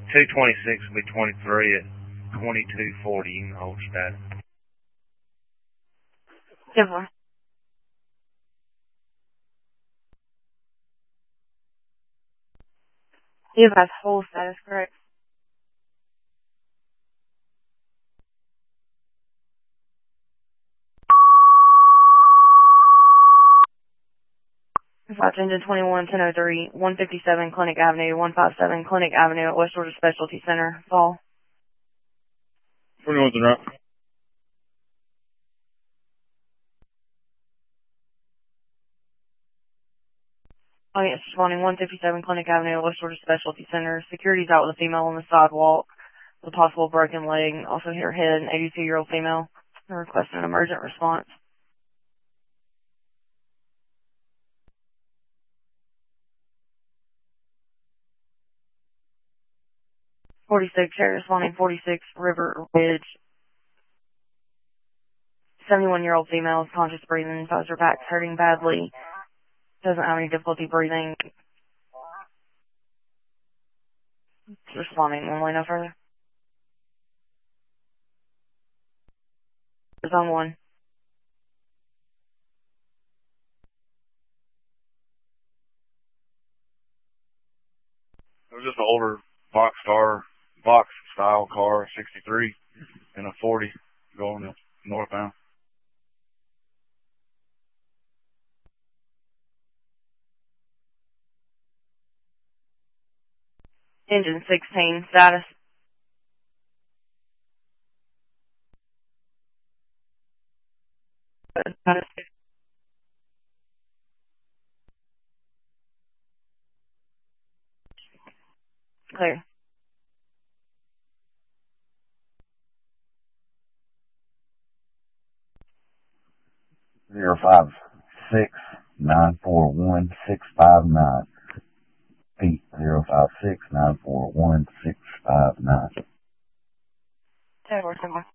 226 will be 23 at 2240. You can hold status. Good one. You have hold status, correct? Watch engine 21, 1003, 157 Clinic Avenue, 157 Clinic Avenue at West Georgia Specialty Center, Fall. 21's en route. Oh yes, responding 157 Clinic Avenue, West Georgia Specialty Center. Security's out with a female on the sidewalk with a possible broken leg. Also hit her head, an 82-year-old female. They're requesting an emergent response. Cherry responding 46 River Ridge. 71-year-old female with conscious breathing, says her back's hurting badly. Doesn't have any difficulty breathing. Responding normally, no further. Zone 1. It was just an older box style car, 63, and a 40 going northbound. Engine 16, status. Clear. 056-941-659. Pete, 056-941-659. Jaguar,